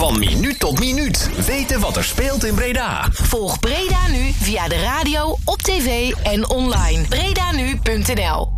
Van minuut tot minuut weten wat er speelt in Breda. Volg Breda Nu via de radio, op tv en online. BredaNu.nl